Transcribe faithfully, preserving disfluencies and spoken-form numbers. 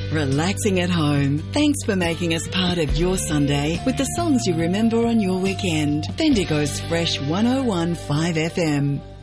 relaxing at home. Thanks for making us part of your Sunday with the songs you remember on your weekend. Bendigo's Fresh one oh one point five F M.